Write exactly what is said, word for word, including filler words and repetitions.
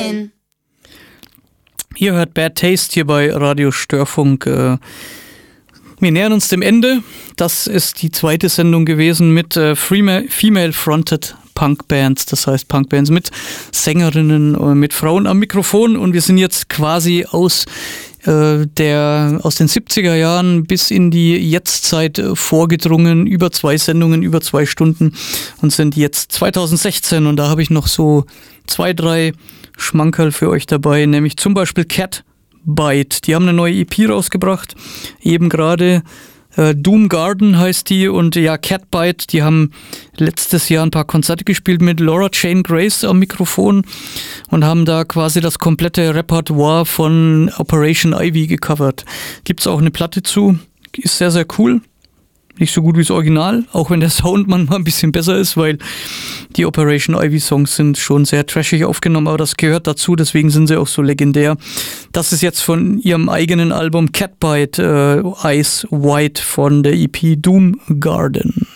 Nein. Ihr hört Bad Taste hier bei Radio Störfunk. Wir nähern uns dem Ende. Das ist die zweite Sendung gewesen mit Female-Fronted Punkbands, das heißt Punkbands mit Sängerinnen, mit Frauen am Mikrofon. Und wir sind jetzt quasi aus der aus den siebziger Jahren bis in die Jetztzeit vorgedrungen, über zwei Sendungen, über zwei Stunden und sind jetzt zweitausendsechzehn und da habe ich noch so zwei, drei Schmankerl für euch dabei, nämlich zum Beispiel Catbite. Die haben eine neue E P rausgebracht, eben gerade. Äh, Doom Garden heißt die und ja, Catbite, die haben letztes Jahr ein paar Konzerte gespielt mit Laura Jane Grace am Mikrofon und haben da quasi das komplette Repertoire von Operation Ivy gecovert. Gibt's auch eine Platte zu, ist sehr, sehr cool. Nicht so gut wie das Original, auch wenn der Sound manchmal ein bisschen besser ist, weil die Operation Ivy Songs sind schon sehr trashig aufgenommen, aber das gehört dazu, deswegen sind sie auch so legendär. Das ist jetzt von ihrem eigenen Album Catbite, äh, Ice White von der E P Doom Garden.